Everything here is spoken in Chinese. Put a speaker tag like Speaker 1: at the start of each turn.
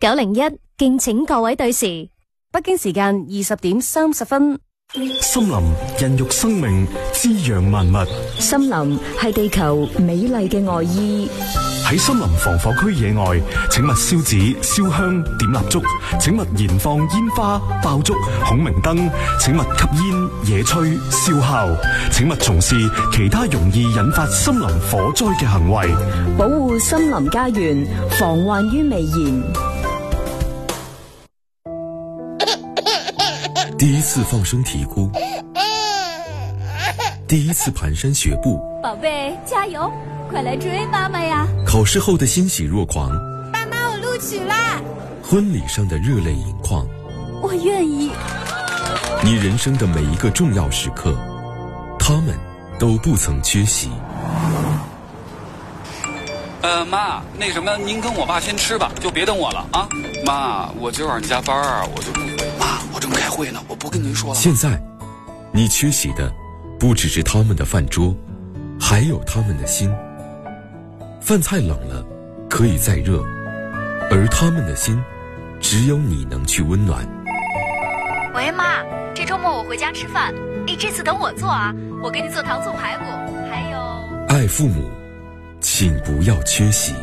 Speaker 1: 901，敬請各位對時。
Speaker 2: 北京時間20:30。
Speaker 3: 森林孕育生命，滋養萬物。
Speaker 4: 森林係地球美麗嘅外衣。
Speaker 3: 喺森林防火區野外，請勿燒紙、燒香、點蠟燭，請勿燃放煙花、爆竹、孔明燈，請勿吸煙、野炊、燒烤，請勿從事其他容易引發森林火災嘅行為，
Speaker 4: 保護森林家園，防患於未然。
Speaker 5: 第一次放聲啼哭，第一次蹒跚學步，
Speaker 6: 寶貝加油，快來追媽媽呀！
Speaker 5: 考試後的欣喜若狂，
Speaker 6: 爸媽我錄取啦！
Speaker 5: 婚禮上的熱淚盈眶，
Speaker 6: 我願意。
Speaker 5: 你人生的每一個重要時刻，他們都不曾缺席。
Speaker 7: 媽，那什麼，您跟我爸先吃吧，就別等我了啊！媽，我今晚加班啊，我就不回。媽，我正開會呢，我不跟您說了。
Speaker 5: 現在，你缺席的不只是他們的飯桌，還有他們的心。飯菜冷了，可以再熱，而他們的心，只有你能去溫暖。
Speaker 8: 喂，媽，這周末我回家吃飯，這次等我做啊，我給你做糖醋排骨，還有……
Speaker 5: 愛父母，請不要缺席。